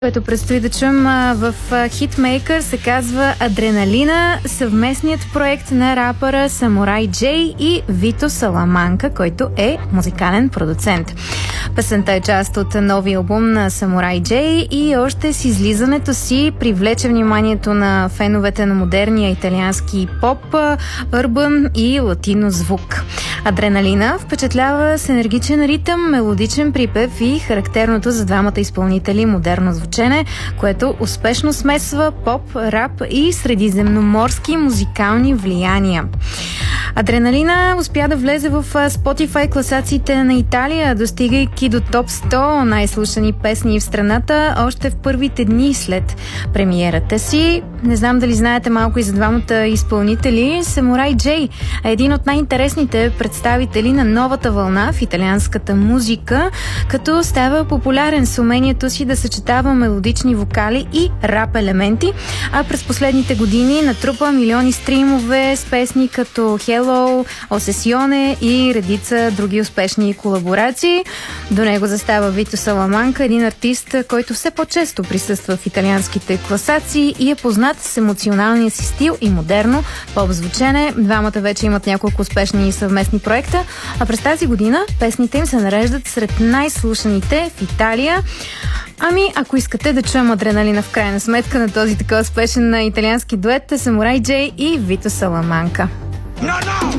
Което предстои да чуем в Хитмейкър, се казва Адреналина, съвместният проект на рапъра Самурай Джей и Вито Саламанка, който е музикален продуцент. Песента е част от новия албум на Самурай Джей и още с излизането си привлече вниманието на феновете на модерния италиански поп, урбан и латино звук. Адреналина впечатлява с енергичен ритъм, мелодичен припев и характерното за двамата изпълнители модерно звучене, което успешно смесва поп, рап и средиземноморски музикални влияния. Адреналина успя да влезе в Spotify класациите на Италия, достигайки до топ 100 най-слушани песни в страната още в първите дни след премиерата си. Не знам дали знаете малко и за двамата изпълнители. Самурай Джей е един от най-интересните представители на новата вълна в италианската музика, като става популярен с умението си да съчетава мелодични вокали и рап елементи, а през последните години натрупа милиони стримове с песни като Hello, Осесионе и редица други успешни колаборации. До него застава Вито Саламанка, един артист, който все по-често присъства в италианските класации и е познат с емоционалния си стил и модерно поп-звучене. Двамата вече имат няколко успешни съвместни проекта, а през тази година песните им се нареждат сред най-слушаните в Италия. Ами, ако искате да чуем Адреналина в крайна сметка на този така успешен италиански дует, Самурай Джей и Вито Саламанка. No, no!